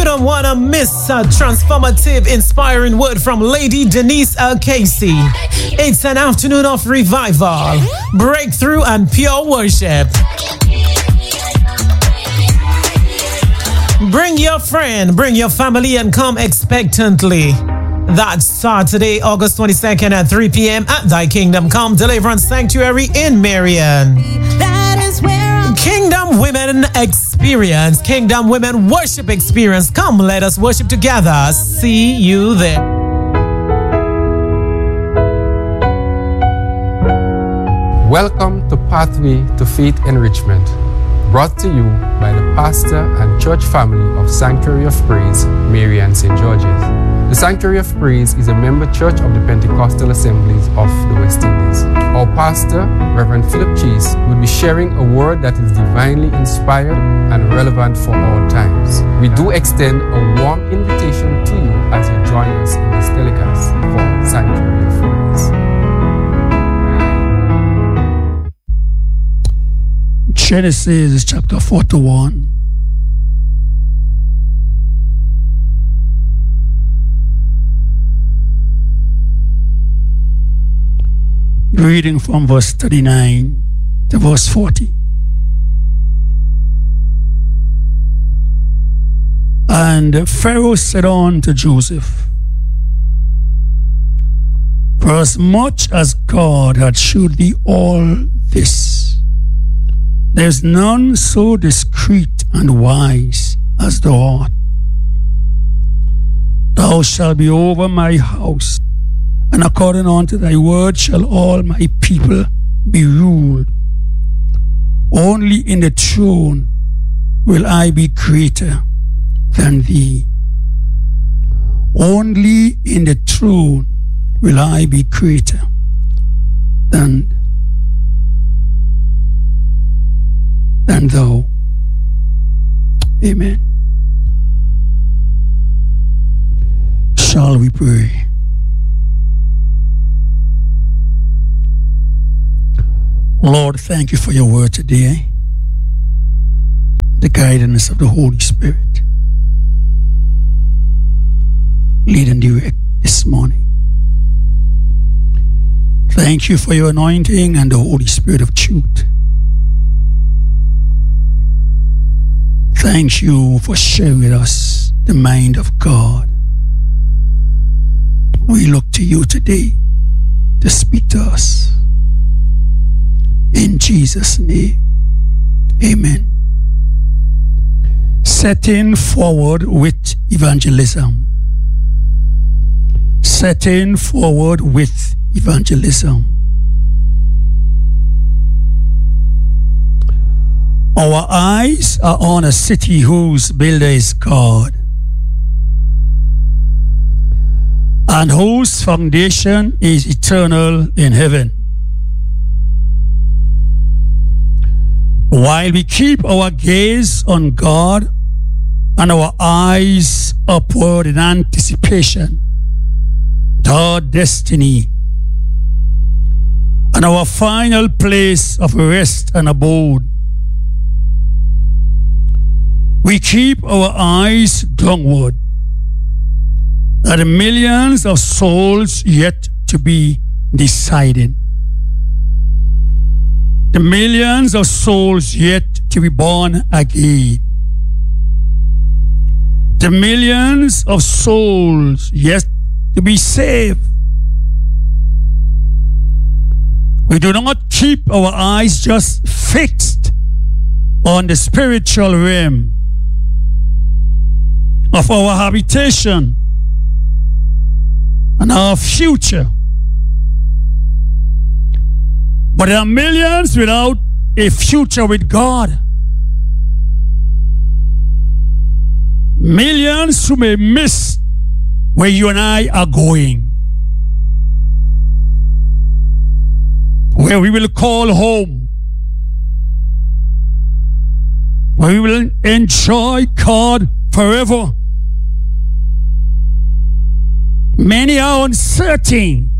You don't want to miss a transformative, inspiring word from Lady Denise Casey. It's an afternoon of revival, breakthrough, and pure worship. Bring your friend, bring your family, and come expectantly. That's Saturday, August 22nd at 3 p.m. at Thy Kingdom Come Deliverance Sanctuary in Marion. Kingdom Women Experience, Kingdom Women Worship Experience. Come, let us worship together. See you there. Welcome to Pathway to Faith Enrichment, brought to you by the pastor and church family of Sanctuary of Praise, Marion, St. George's. The Sanctuary of Praise is a member church of the Pentecostal Assemblies of the West Indies. Our pastor, Reverend Philip Chase, will be sharing a word that is divinely inspired and relevant for all times. We do extend a warm invitation to you as you join us in this telecast for Sanctuary of Praise. Genesis chapter 41. Reading from verse 39 to verse 40. And Pharaoh said unto Joseph, For as much as God had shewed thee all this, there is none so discreet and wise as thou art. Thou shalt be over my house, and according unto thy word shall all my people be ruled. Only in the throne will I be greater than thee. Only in the throne will I be greater than thou. Amen. Shall we pray? Lord, thank you for your word today, the guidance of the Holy Spirit. Lead and direct this morning. Thank you for your anointing and the Holy Spirit of truth. Thank you for sharing with us the mind of God. We look to you today to speak to us. In Jesus' name, amen. Setting forward with evangelism. Setting forward with evangelism. Our eyes are on a city whose builder is God, and whose foundation is eternal in heaven. While we keep our gaze on God and our eyes upward in anticipation to our destiny and our final place of rest and abode, we keep our eyes downward at the millions of souls yet to be decided. The millions of souls yet to be born again. The millions of souls yet to be saved. We do not keep our eyes just fixed on the spiritual realm of our habitation and our future. But there are millions without a future with God. Millions who may miss where you and I are going, where we will call home, where we will enjoy God forever. Many are uncertain